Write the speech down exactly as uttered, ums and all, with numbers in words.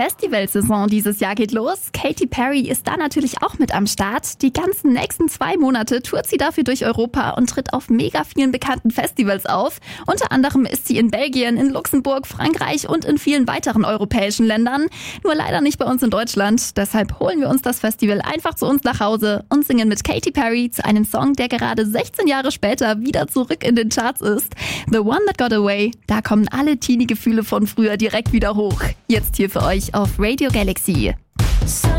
Festivalsaison dieses Jahr geht los. Katy Perry ist da natürlich auch mit am Start. Die ganzen nächsten zwei Monate tourt sie dafür durch Europa und tritt auf mega vielen bekannten Festivals auf. Unter anderem ist sie in Belgien, in Luxemburg, Frankreich und in vielen weiteren europäischen Ländern. Nur leider nicht bei uns in Deutschland. Deshalb holen wir uns das Festival einfach zu uns nach Hause und singen mit Katy Perry zu einem Song, der gerade sechzehn Jahre später wieder zurück in den Charts ist. The One That Got Away. Da kommen alle Teenie-Gefühle von früher direkt wieder hoch. Jetzt hier für euch auf Radio Galaxy.